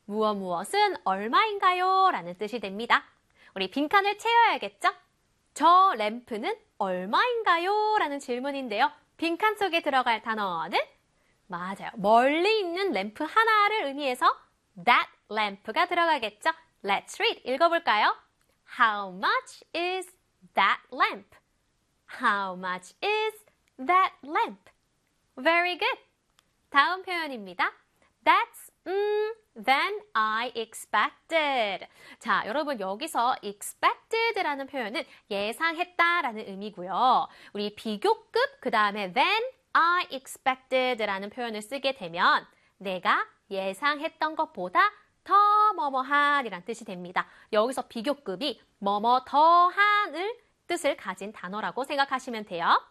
무엇은 얼마인가요? 라는 뜻이 됩니다. 우리 빈칸을 채워야겠죠? 저 램프는 얼마인가요? 라는 질문인데요. 빈칸 속에 들어갈 단어는 맞아요. 멀리 있는 램프 하나를 의미해서 that lamp가 들어가겠죠? Let's read. 읽어볼까요? How much is that lamp? How much is that lamp? Very good. 다음 표현입니다. That's than I expected. 자, 여러분 여기서 expected라는 표현은 예상했다라는 의미고요. 우리 비교급 그 다음에 than I expected라는 표현을 쓰게 되면 내가 예상했던 것보다 더 뭐뭐한이란 뜻이 됩니다. 여기서 비교급이 뭐뭐 더한을 뜻을 가진 단어라고 생각하시면 돼요.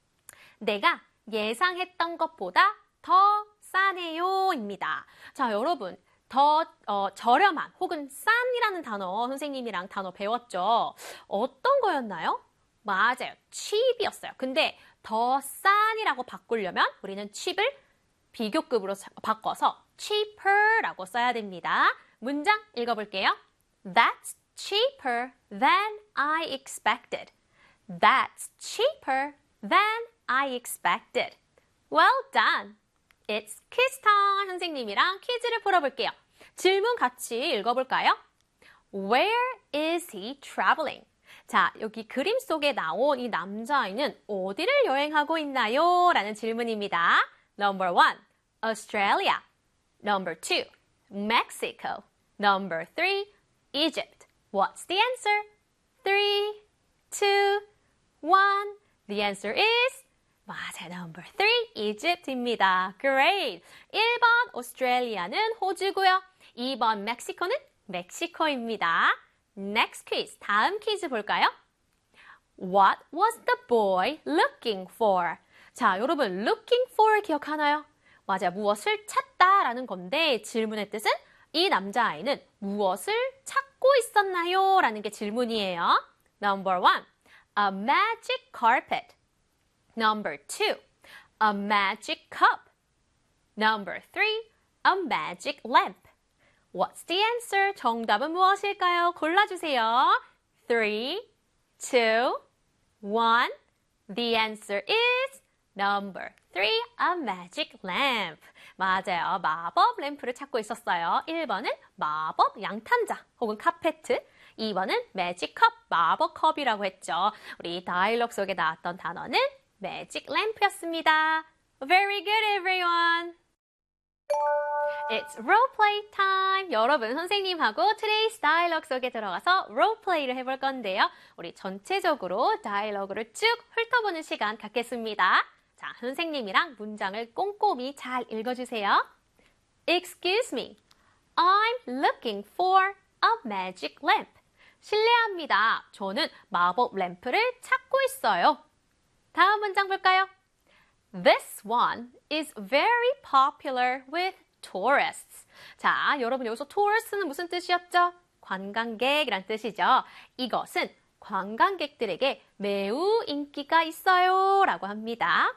내가 예상했던 것보다 더 싸네요입니다. 자, 여러분 더 저렴한 혹은 싼이라는 단어 선생님이랑 단어 배웠죠? 어떤 거였나요? 맞아요. cheap이었어요. 근데 더 싼이라고 바꾸려면 우리는 cheap을 비교급으로 바꿔서 cheaper라고 써야 됩니다. 문장 읽어볼게요. That's cheaper than I expected. That's cheaper than I expected. Well done. It's quiz time. 선생님이랑 퀴즈를 풀어볼게요. 질문 같이 읽어볼까요? Where is he traveling? 자, 여기 그림 속에 나온 이 남자아이는 어디를 여행하고 있나요? 라는 질문입니다. Number 1, Australia. Number 2, Mexico. Number 3, Egypt. What's the answer? 3, 2, 1. The answer is 맞아요. Number 3, Egypt입니다. Great. 1번 오스트레일리아는 호주고요. 2번 멕시코는 멕시코입니다. Next quiz. 다음 퀴즈 볼까요? What was the boy looking for? 자, 여러분 looking for 기억하나요? 맞아요. 무엇을 찾다라는 건데 질문의 뜻은 이 남자아이는 무엇을 찾고 있었나요? 라는 게 질문이에요. Number 1, a magic carpet. Number 2, a magic cup. Number 3, a magic lamp. What's the answer? 정답은 무엇일까요? 골라주세요. 3, 2, 1. The answer is number 3, a magic lamp. 맞아요. 마법 램프를 찾고 있었어요. 1번은 마법 양탄자 혹은 카페트. 2번은 매직 컵, 마법 컵이라고 했죠. 우리 다이얼로그 속에 나왔던 단어는 매직 램프였습니다. Very good, everyone. It's role play time. 여러분, 선생님하고 Today's Dialogue 속에 들어가서 role play를 해볼 건데요. 우리 전체적으로 다이얼로그를 쭉 훑어보는 시간 갖겠습니다. 자, 선생님이랑 문장을 꼼꼼히 잘 읽어주세요. Excuse me. I'm looking for a magic lamp. 실례합니다. 저는 마법 램프를 찾고 있어요. 다음 문장 볼까요? This one is very popular with tourists. 자, 여러분 여기서 tourist는 무슨 뜻이었죠? 관광객이란 뜻이죠. 이것은 관광객들에게 매우 인기가 있어요 라고 합니다.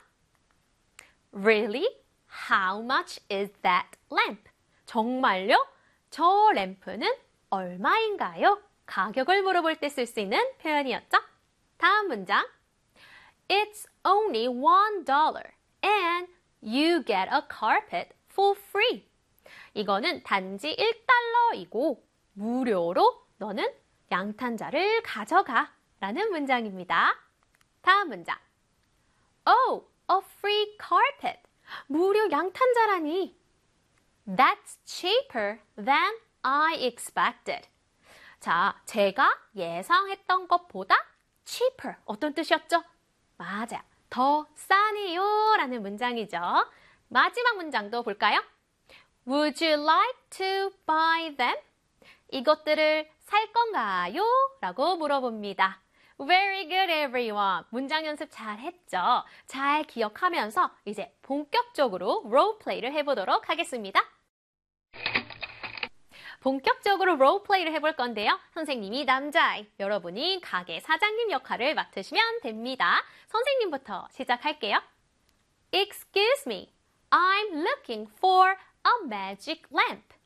Really? How much is that lamp? 정말요? 저 램프는 얼마인가요? 가격을 물어볼 때 쓸 수 있는 표현이었죠. 다음 문장. It's only $1 and you get a carpet for free. 이거는 단지 1달러이고 무료로 너는 양탄자를 가져가 라는 문장입니다. 다음 문장. Oh, a free carpet. 무료 양탄자라니. That's cheaper than I expected. 자, 제가 예상했던 것보다 cheaper. 어떤 뜻이었죠? 맞아요. 더 싸네요 라는 문장이죠. 마지막 문장도 볼까요? Would you like to buy them? 이것들을 살 건가요? 라고 물어봅니다. Very good, everyone. 문장 연습 잘 했죠? 잘 기억하면서 이제 본격적으로 롤플레이를 해보도록 하겠습니다. 본격적으로 롤플레이를 해볼 건데요. 선생님이 남자아이, 여러분이 가게 사장님 역할을 맡으시면 됩니다. 선생님부터 시작할게요. Excuse me, I'm looking for a magic lamp.